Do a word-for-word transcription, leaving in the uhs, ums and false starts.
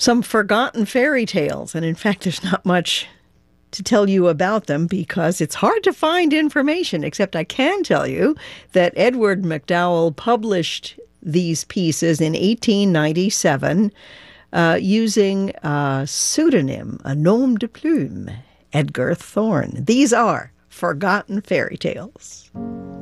some forgotten fairy tales. And in fact, there's not much to tell you about them because it's hard to find information, except I can tell you that Edward MacDowell published these pieces in eighteen ninety-seven uh, using a pseudonym, a nom de plume, Edgar Thorne. These are Forgotten Fairy Tales.